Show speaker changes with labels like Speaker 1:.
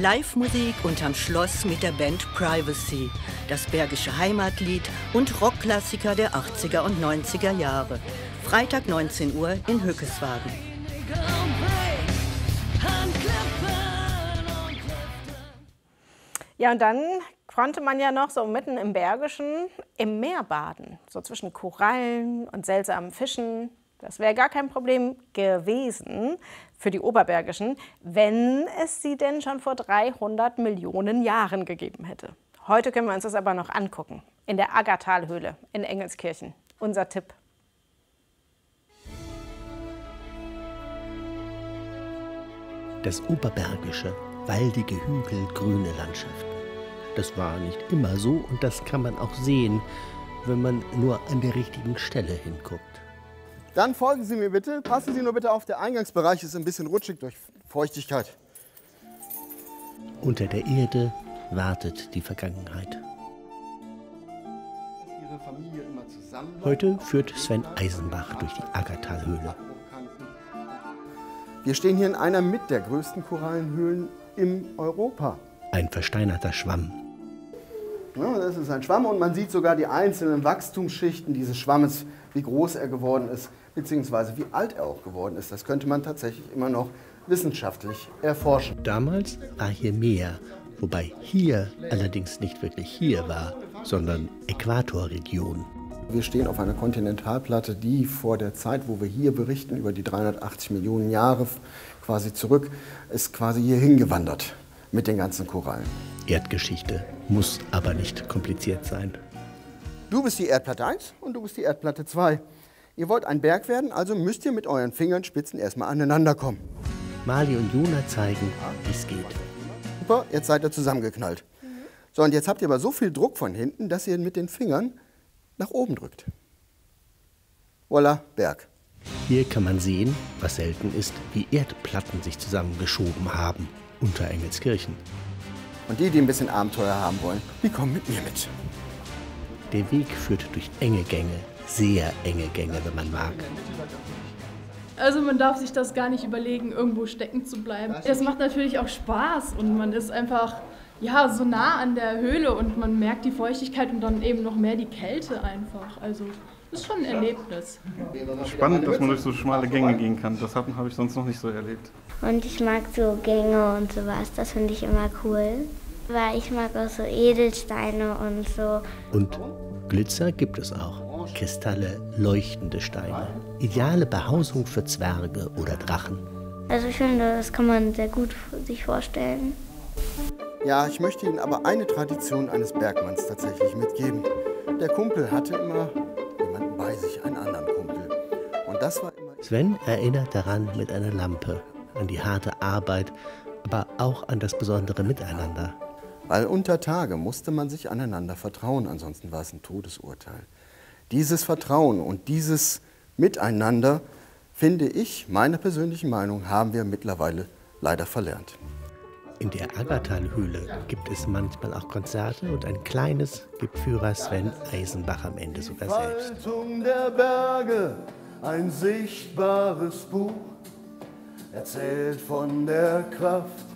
Speaker 1: Live-Musik unterm Schloss mit der Band Privacy, das bergische Heimatlied und Rockklassiker der 80er und 90er Jahre. Freitag 19 Uhr in Hückeswagen.
Speaker 2: Ja, und dann konnte man ja noch so mitten im Bergischen im Meer baden, so zwischen Korallen und seltsamen Fischen. Das wäre gar kein Problem gewesen für die Oberbergischen, wenn es sie denn schon vor 300 Millionen Jahren gegeben hätte. Heute können wir uns das aber noch angucken, in der Aggertalhöhle in Engelskirchen. Unser Tipp.
Speaker 3: Das Oberbergische, waldige Hügel, grüne Landschaft. Das war nicht immer so und das kann man auch sehen, wenn man nur an der richtigen Stelle hinguckt.
Speaker 4: Dann folgen Sie mir bitte. Passen Sie nur bitte auf, der Eingangsbereich ist ein bisschen rutschig durch Feuchtigkeit.
Speaker 3: Unter der Erde wartet die Vergangenheit.
Speaker 4: Ihre Familie immer zusammen.
Speaker 3: Heute führt Sven Eisenbach durch die Aggertalhöhle.
Speaker 4: Wir stehen hier in einer mit der größten Korallenhöhlen in Europa.
Speaker 3: Ein versteinerter Schwamm.
Speaker 4: Ja, das ist ein Schwamm und man sieht sogar die einzelnen Wachstumsschichten dieses Schwammes, wie groß er geworden ist, beziehungsweise wie alt er auch geworden ist. Das könnte man tatsächlich immer noch wissenschaftlich erforschen.
Speaker 3: Damals war hier Meer, wobei hier allerdings nicht wirklich hier war, sondern Äquatorregion.
Speaker 4: Wir stehen auf einer Kontinentalplatte, die vor der Zeit, wo wir hier berichten, über die 380 Millionen Jahre quasi zurück, ist quasi hier hingewandert mit den ganzen Korallen.
Speaker 3: Erdgeschichte muss aber nicht kompliziert sein.
Speaker 4: Du bist die Erdplatte 1 und du bist die Erdplatte 2. Ihr wollt ein Berg werden, also müsst ihr mit euren Fingerspitzen erstmal aneinander kommen.
Speaker 3: Mali und Jona zeigen, wie es geht.
Speaker 4: Super, jetzt seid ihr zusammengeknallt. So, und jetzt habt ihr aber so viel Druck von hinten, dass ihr mit den Fingern nach oben drückt. Voilà, Berg.
Speaker 3: Hier kann man sehen, was selten ist, wie Erdplatten sich zusammengeschoben haben unter Engelskirchen.
Speaker 4: Und die ein bisschen Abenteuer haben wollen, die kommen mit mir mit.
Speaker 3: Der Weg führt durch enge Gänge, sehr enge Gänge, wenn man mag.
Speaker 5: Also man darf sich das gar nicht überlegen, irgendwo stecken zu bleiben. Das macht natürlich auch Spaß und man ist einfach ja, so nah an der Höhle und man merkt die Feuchtigkeit und dann eben noch mehr die Kälte einfach. Also das ist schon ein Erlebnis.
Speaker 6: Spannend, dass man durch so schmale Gänge gehen kann. Das habe ich sonst noch nicht so erlebt.
Speaker 7: Und ich mag so Gänge und sowas, das finde ich immer cool. Weil ich mag auch so Edelsteine und so.
Speaker 3: Und Glitzer gibt es auch. Kristalle, leuchtende Steine. Ideale Behausung für Zwerge oder Drachen.
Speaker 7: Also ich finde, das kann man sehr gut sich vorstellen.
Speaker 4: Ja, ich möchte Ihnen aber eine Tradition eines Bergmanns tatsächlich mitgeben. Der Kumpel hatte immer jemanden bei sich, einen anderen Kumpel. Und das war immer...
Speaker 3: Sven erinnert daran mit einer Lampe, an die harte Arbeit, aber auch an das besondere Miteinander.
Speaker 4: Weil unter Tage musste man sich aneinander vertrauen, ansonsten war es ein Todesurteil. Dieses Vertrauen und dieses Miteinander, finde ich, meiner persönlichen Meinung, haben wir mittlerweile leider verlernt.
Speaker 3: In der Aggertalhöhle gibt es manchmal auch Konzerte und ein kleines gibt Führer Sven Eisenbach am Ende sogar selbst.
Speaker 8: Faltung der Berge, ein sichtbares Buch, erzählt von der Kraft